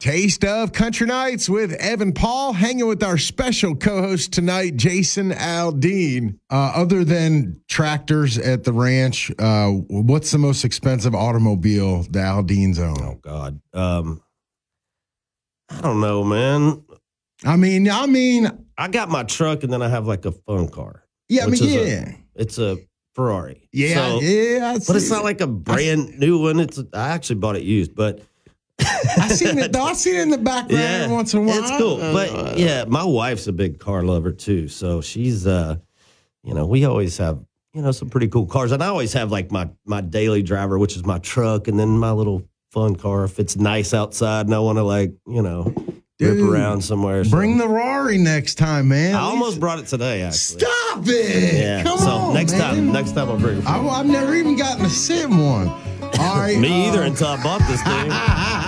taste of Country Nights with Evan Paul, hanging with our special co-host tonight, Jason Aldean. Other than tractors at the ranch, what's the most expensive automobile the Aldeans own? Oh, God. I don't know, man. I mean, I got my truck, and then I have like a fun car. Yeah, It's a Ferrari. Yeah, but it's not like a brand new one. I actually bought it used, but I seen it though. I seen it in the background every once in a while. It's cool. But yeah, my wife's a big car lover too. So she's we always have, some pretty cool cars. And I always have like my daily driver, which is my truck, and then my little fun car if it's nice outside and I want to rip around somewhere. Bring the Rari next time, man. I almost brought it today, actually. Stop it. Yeah. Come on, next time I'll bring it. I've never even gotten to sit in one. All right. Me either until I bought this thing.